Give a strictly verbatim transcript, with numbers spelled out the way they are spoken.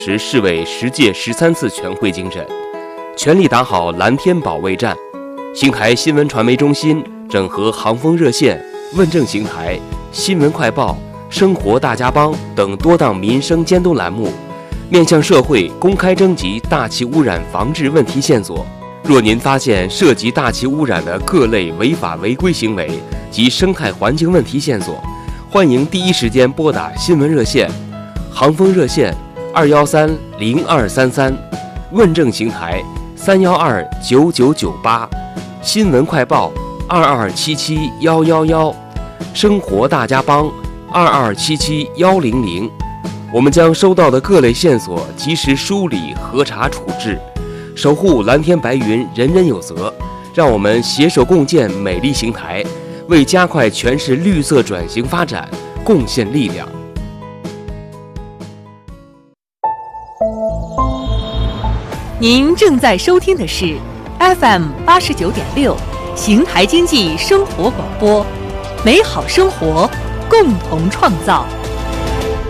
持市委十届十三次全会精神，全力打好蓝天保卫战。邢台新闻传媒中心整合航风热线、问政邢台、新闻快报、生活大家帮等多档民生监督栏目，面向社会公开征集大气污染防治问题线索。若您发现涉及大气污染的各类违法违规行为及生态环境问题线索，欢迎第一时间拨打新闻热线、航风热线二幺三零二三三，问政邢台三幺二九九九八，新闻快报二二七七幺幺幺，生活大家帮二二七七幺零零。我们将收到的各类线索及时梳理、核查、处置，守护蓝天白云，人人有责。让我们携手共建美丽邢台，为加快全市绿色转型发展贡献力量。 您正在收听的是 F M 八十九点六邢台经济生活广播，美好生活共同创造。